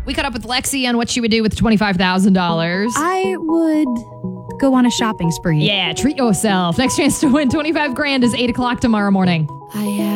We caught up with Lexi on what she would do with $25,000. I would go on a shopping spree. Yeah, treat yourself. Next chance to win $25,000 is 8 o'clock tomorrow morning. I